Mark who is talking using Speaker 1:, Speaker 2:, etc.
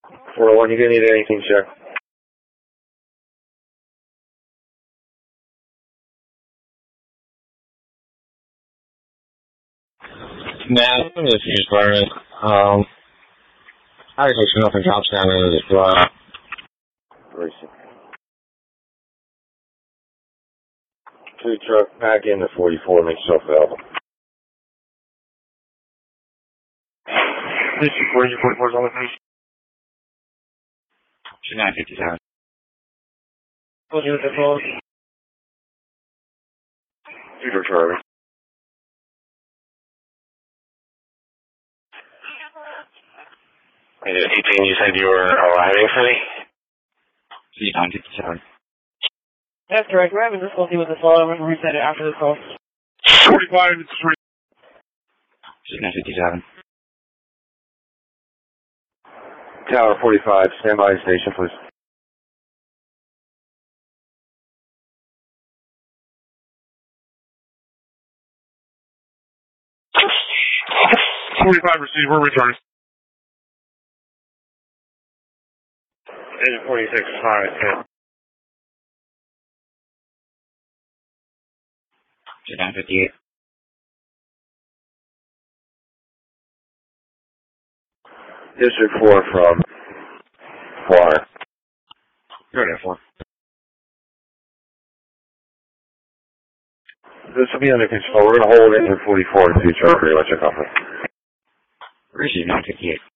Speaker 1: 401, you gonna need anything, sir?
Speaker 2: Nah, I'm just use burning. I just looking up and drops down into this block.
Speaker 1: Racing. 2 truck, back in the 44, make yourself available. This is 44 is on the face.
Speaker 2: 957.
Speaker 1: What's your phone? 2 truck, Charlie. Hey, 18, you said you were arriving for me?
Speaker 2: 957.
Speaker 3: That's correct. We're having difficulty with the phone. I'm going to reset it after the call.
Speaker 1: 45, it's 3.
Speaker 2: 957.
Speaker 1: Tower 45, stand by station, please. Receiver, return. Agent 46, alright, yeah.
Speaker 2: 958.
Speaker 1: District 4 from Florida.
Speaker 2: Good at 4.
Speaker 1: This will be under control. We're going to hold it in 44 in the future. Pretty much a conference.
Speaker 2: Receive 958.